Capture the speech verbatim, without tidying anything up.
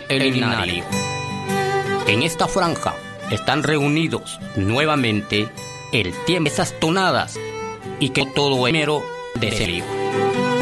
el himnario. En esta franja están reunidos nuevamente el tiempo, esas tonadas y que todo es mero deseo.